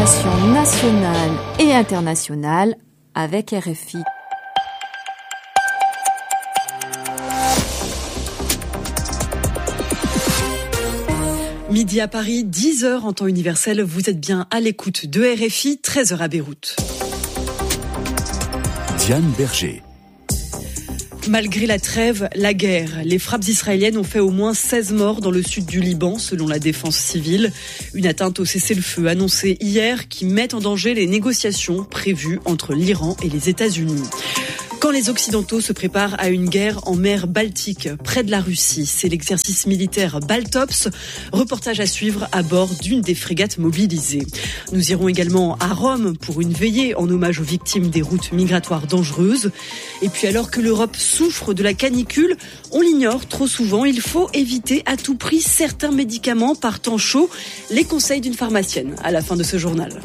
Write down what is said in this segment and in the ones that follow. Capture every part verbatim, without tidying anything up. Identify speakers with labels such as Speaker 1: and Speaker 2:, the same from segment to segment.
Speaker 1: Information nationale et internationale avec R F I.
Speaker 2: Midi à Paris, dix heures en temps universel, vous êtes bien à l'écoute de R F I, treize heures à Beyrouth.
Speaker 3: Diane Berger.
Speaker 2: Malgré la trêve, la guerre, les frappes israéliennes ont fait au moins seize morts dans le sud du Liban, selon la défense civile. Une atteinte au cessez-le-feu annoncée hier qui met en danger les négociations prévues entre l'Iran et les États-Unis. Quand les Occidentaux se préparent à une guerre en mer Baltique, près de la Russie, c'est l'exercice militaire Baltops. Reportage à suivre à bord d'une des frégates mobilisées. Nous irons également à Rome pour une veillée en hommage aux victimes des routes migratoires dangereuses. Et puis alors que l'Europe souffre de la canicule, on l'ignore trop souvent, il faut éviter à tout prix certains médicaments par temps chaud. Les conseils d'une pharmacienne à la fin de ce journal.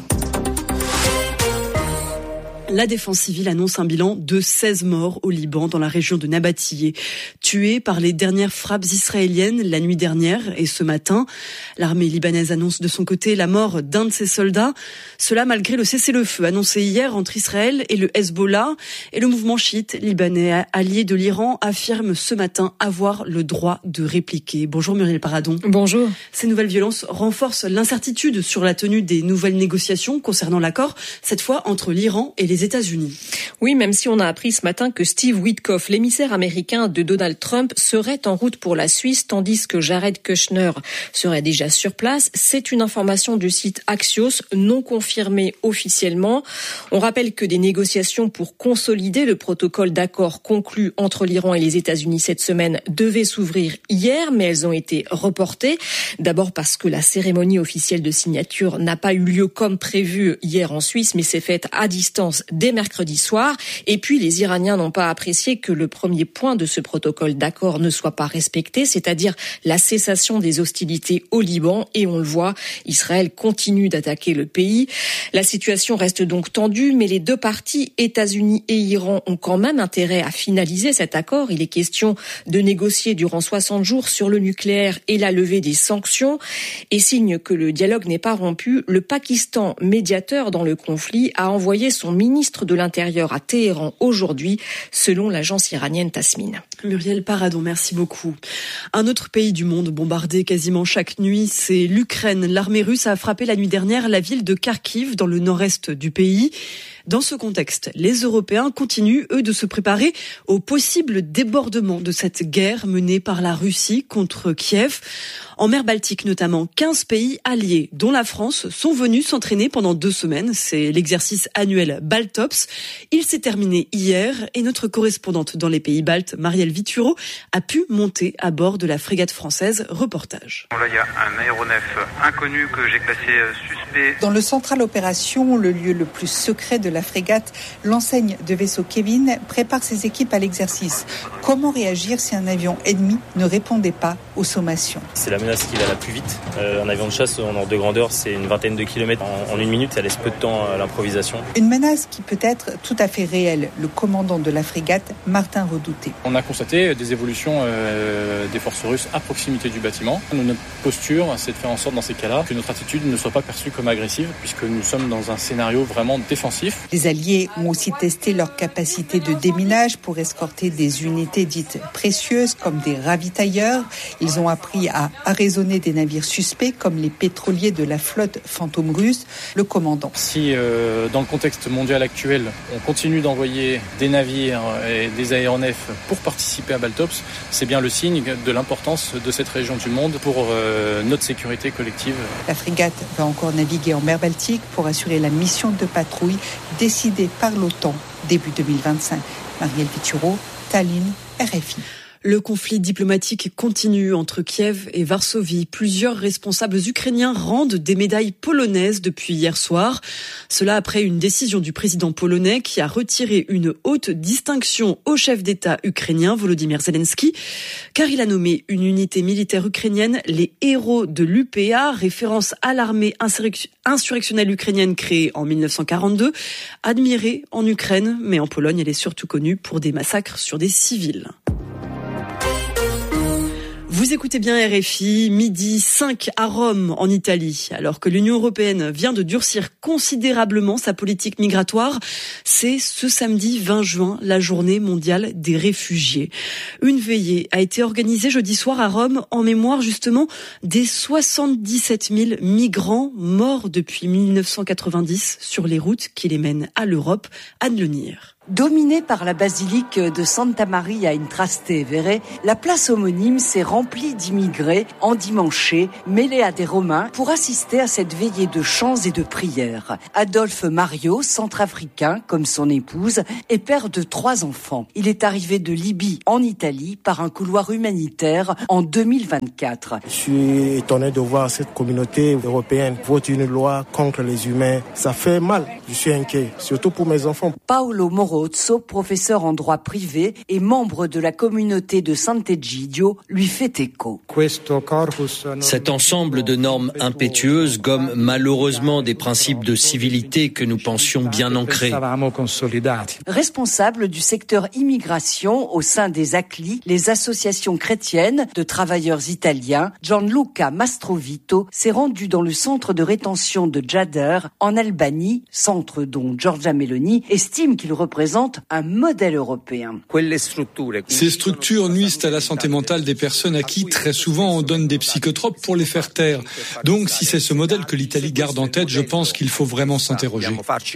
Speaker 2: La défense civile annonce un bilan de seize morts au Liban dans la région de Nabatillé, tués par les dernières frappes israéliennes la nuit dernière et ce matin. L'armée libanaise annonce de son côté la mort d'un de ses soldats. Cela malgré le cessez-le-feu annoncé hier entre Israël et le Hezbollah. Et le mouvement chiite libanais allié de l'Iran affirme ce matin avoir le droit de répliquer. Bonjour Muriel Paradon.
Speaker 4: Bonjour.
Speaker 2: Ces nouvelles violences renforcent l'incertitude sur la tenue des nouvelles négociations concernant l'accord, cette fois entre l'Iran et les États-Unis.
Speaker 4: Oui, même si on a appris ce matin que Steve Witkoff, l'émissaire américain de Donald Trump, serait en route pour la Suisse, tandis que Jared Kushner serait déjà sur place. C'est une information du site Axios, non confirmée officiellement. On rappelle que des négociations pour consolider le protocole d'accord conclu entre l'Iran et les États-Unis cette semaine devaient s'ouvrir hier, mais elles ont été reportées. D'abord parce que la cérémonie officielle de signature n'a pas eu lieu comme prévu hier en Suisse, mais s'est faite à distance dès mercredi soir. Et puis, les Iraniens n'ont pas apprécié que le premier point de ce protocole d'accord ne soit pas respecté, c'est-à-dire la cessation des hostilités au Liban. Et on le voit, Israël continue d'attaquer le pays. La situation reste donc tendue, mais les deux parties, États-Unis et Iran, ont quand même intérêt à finaliser cet accord. Il est question de négocier durant soixante jours sur le nucléaire et la levée des sanctions. Et signe que le dialogue n'est pas rompu, le Pakistan, médiateur dans le conflit, a envoyé son ministre de l'Intérieur à Téhéran aujourd'hui, selon l'agence iranienne Tasmin.
Speaker 2: Muriel Paradon, merci beaucoup. Un autre pays du monde bombardé quasiment chaque nuit, c'est l'Ukraine. L'armée russe a frappé la nuit dernière la ville de Kharkiv, dans le nord-est du pays. Dans ce contexte, les Européens continuent, eux, de se préparer au possible débordement de cette guerre menée par la Russie contre Kiev. En mer Baltique notamment, quinze pays alliés, dont la France, sont venus s'entraîner pendant deux semaines. C'est l'exercice annuel Baltops. Il s'est terminé hier et notre correspondante dans les pays baltes, Marielle Vituro, a pu monter à bord de la frégate française. Reportage.
Speaker 5: Là, il y a un aéronef inconnu que j'ai classé suspect.
Speaker 6: Dans le central opération, le lieu le plus secret de la frégate, l'enseigne de vaisseau Kevin prépare ses équipes à l'exercice. Comment réagir si un avion ennemi ne répondait pas aux sommations ?
Speaker 7: C'est la menace qui va la plus vite. Euh, un avion de chasse en ordre de grandeur, c'est une vingtaine de kilomètres en, en une minute, ça laisse peu de temps à l'improvisation.
Speaker 6: Une menace qui peut être tout à fait réelle. Le commandant de la frégate, Martin Redouté.
Speaker 8: On a constaté des évolutions euh, des forces russes à proximité du bâtiment. Notre posture, c'est de faire en sorte dans ces cas-là que notre attitude ne soit pas perçue comme agressive, puisque nous sommes dans un scénario vraiment défensif.
Speaker 6: Les Alliés ont aussi testé leur capacité de déminage pour escorter des unités dites précieuses comme des ravitailleurs. Ils ont appris à arraisonner des navires suspects comme les pétroliers de la flotte fantôme russe. Le commandant.
Speaker 8: Si euh, dans le contexte mondial actuel, on continue d'envoyer des navires et des aéronefs pour participer à Baltops, c'est bien le signe de l'importance de cette région du monde pour euh, notre sécurité collective.
Speaker 6: La frégate va encore naviguer en mer Baltique pour assurer la mission de patrouille décidée par l'OTAN début deux mille vingt-cinq. Marielle Vituro, Tallinn, R F I.
Speaker 2: Le conflit diplomatique continue entre Kiev et Varsovie. Plusieurs responsables ukrainiens rendent des médailles polonaises depuis hier soir. Cela après une décision du président polonais qui a retiré une haute distinction au chef d'État ukrainien Volodymyr Zelensky, car il a nommé une unité militaire ukrainienne les héros de l'U P A, référence à l'armée insurrectionnelle ukrainienne créée en mille neuf cent quarante-deux, admirée en Ukraine, mais en Pologne elle est surtout connue pour des massacres sur des civils. Vous Vous écoutez bien R F I, midi cinq à Rome, en Italie. Alors que l'Union européenne vient de durcir considérablement sa politique migratoire, c'est ce samedi vingt juin, la journée mondiale des réfugiés. Une veillée a été organisée jeudi soir à Rome en mémoire justement des soixante-dix-sept mille migrants morts depuis mille neuf cent quatre-vingt-dix sur les routes qui les mènent à l'Europe. Anne Lenir.
Speaker 3: Dominée par la basilique de Santa Maria in Trastevere, la place homonyme s'est remplie d'immigrés endimanchés, mêlés à des Romains, pour assister à cette veillée de chants et de prières. Adolphe Mario, centrafricain, comme son épouse, est père de trois enfants. Il est arrivé de Libye en Italie par un couloir humanitaire en deux mille vingt-quatre.
Speaker 9: Je suis étonné de voir cette communauté européenne voter une loi contre les humains. Ça fait mal. Je suis inquiet, surtout pour mes enfants.
Speaker 3: Paolo Moro Rozzo, professeur en droit privé et membre de la communauté de Sant'Egidio, lui fait écho.
Speaker 10: Cet ensemble de normes impétueuses gomme malheureusement des principes de civilité que nous pensions bien ancrés.
Speaker 3: Responsable du secteur immigration au sein des A C L I, les associations chrétiennes de travailleurs italiens, Gianluca Mastrovito s'est rendu dans le centre de rétention de Djader en Albanie, centre dont Giorgia Meloni estime qu'il représente un modèle européen.
Speaker 11: Ces structures nuisent à la santé mentale des personnes à qui, très souvent, on donne des psychotropes pour les faire taire. Donc, si c'est ce modèle que l'Italie garde en tête, je pense qu'il faut vraiment s'interroger.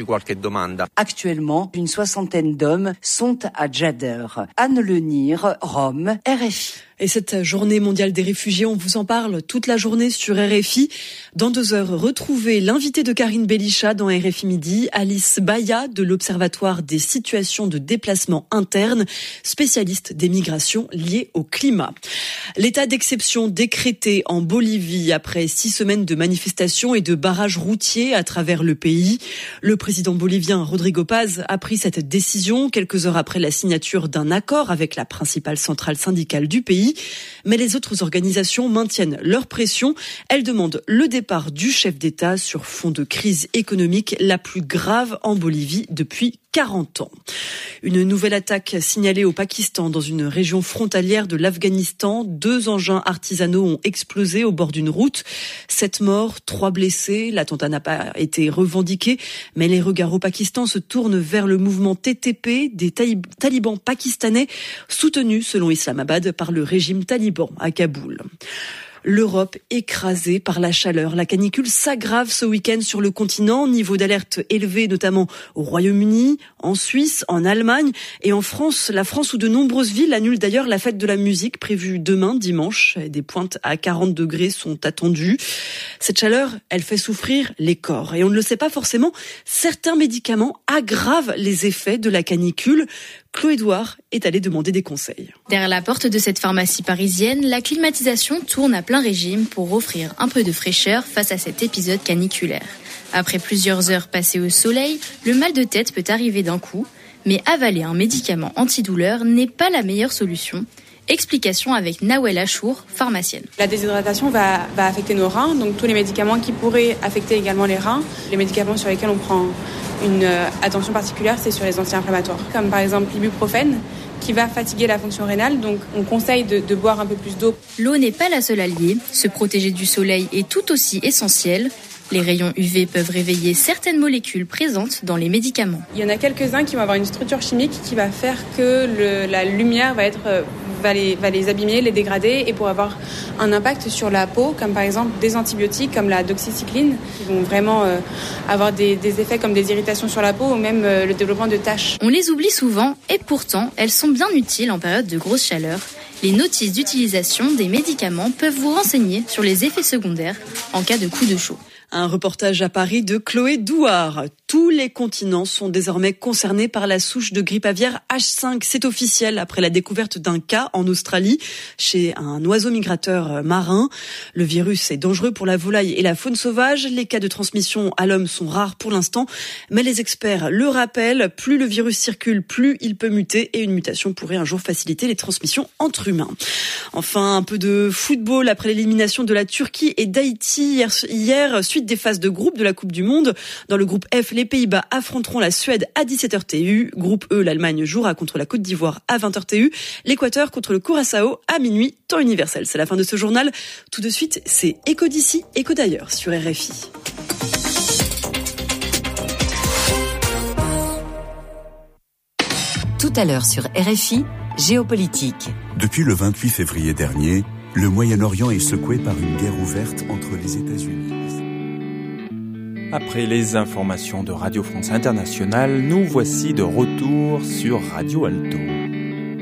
Speaker 3: Actuellement, une soixantaine d'hommes sont à Djader. Anne Lenir, Rome, R F I.
Speaker 2: Et cette journée mondiale des réfugiés, on vous en parle toute la journée sur R F I. Dans deux heures, retrouvez l'invité de Karine Belichat dans R F I Midi, Alice Baya de l'Observatoire des situations de déplacement interne, spécialiste des migrations liées au climat. L'état d'exception décrété en Bolivie après six semaines de manifestations et de barrages routiers à travers le pays. Le président bolivien Rodrigo Paz a pris cette décision quelques heures après la signature d'un accord avec la principale centrale syndicale du pays. Mais les autres organisations maintiennent leur pression. Elles demandent le départ du chef d'État sur fond de crise économique la plus grave en Bolivie depuis quarante ans. Une nouvelle attaque signalée au Pakistan dans une région frontalière de l'Afghanistan. Deux engins artisanaux ont explosé au bord d'une route. Sept morts, trois blessés. L'attentat n'a pas été revendiqué, mais les regards au Pakistan se tournent vers le mouvement T T P des talibans pakistanais, soutenus selon Islamabad par le régime taliban à Kaboul. L'Europe écrasée par la chaleur. La canicule s'aggrave ce week-end sur le continent. Niveau d'alerte élevé notamment au Royaume-Uni, en Suisse, en Allemagne et en France. La France où de nombreuses villes annulent d'ailleurs la fête de la musique prévue demain, dimanche. Des pointes à quarante degrés sont attendues. Cette chaleur, elle fait souffrir les corps. Et on ne le sait pas forcément, certains médicaments aggravent les effets de la canicule. Chloé Douard est allée demander des conseils.
Speaker 12: Derrière la porte de cette pharmacie parisienne, la climatisation tourne à plein régime pour offrir un peu de fraîcheur face à cet épisode caniculaire. Après plusieurs heures passées au soleil, le mal de tête peut arriver d'un coup, mais avaler un médicament antidouleur n'est pas la meilleure solution. Explication avec Nawel Achour, pharmacienne.
Speaker 13: La déshydratation va, va affecter nos reins, donc tous les médicaments qui pourraient affecter également les reins. Les médicaments sur lesquels on prend une euh, attention particulière, c'est sur les anti-inflammatoires, comme par exemple l'ibuprofène, qui va fatiguer la fonction rénale, donc on conseille de, de boire un peu plus d'eau.
Speaker 12: L'eau n'est pas la seule alliée, se protéger du soleil est tout aussi essentiel. Les rayons U V peuvent réveiller certaines molécules présentes dans les médicaments.
Speaker 13: Il y en a quelques-uns qui vont avoir une structure chimique qui va faire que le, la lumière va, être, va, les, va les abîmer, les dégrader et pour avoir un impact sur la peau, comme par exemple des antibiotiques comme la doxycycline, qui vont vraiment euh, avoir des, des effets comme des irritations sur la peau ou même euh, le développement de taches.
Speaker 12: On les oublie souvent et pourtant elles sont bien utiles en période de grosse chaleur. Les notices d'utilisation des médicaments peuvent vous renseigner sur les effets secondaires en cas de coup de chaud.
Speaker 2: Un reportage à Paris de Chloé Douard. Tous les continents sont désormais concernés par la souche de grippe aviaire H cinq. C'est officiel après la découverte d'un cas en Australie chez un oiseau migrateur marin. Le virus est dangereux pour la volaille et la faune sauvage. Les cas de transmission à l'homme sont rares pour l'instant, mais les experts le rappellent, plus le virus circule, plus il peut muter et une mutation pourrait un jour faciliter les transmissions entre humains. Enfin, un peu de football après l'élimination de la Turquie et d'Haïti hier, hier suite des phases de groupe de la Coupe du Monde. Dans le groupe F, les Pays-Bas affronteront la Suède à dix-sept heures T U. Groupe E, l'Allemagne jouera contre la Côte d'Ivoire à vingt heures T U. L'Équateur contre le Curaçao à minuit, temps universel. C'est la fin de ce journal. Tout de suite, c'est Écho d'ici, Écho d'ailleurs sur R F I.
Speaker 1: Tout à l'heure sur R F I, géopolitique.
Speaker 14: Depuis le vingt-huit février dernier, le Moyen-Orient est secoué par une guerre ouverte entre les États-Unis.
Speaker 15: Après les informations de Radio France Internationale, nous voici de retour sur Radio Alto.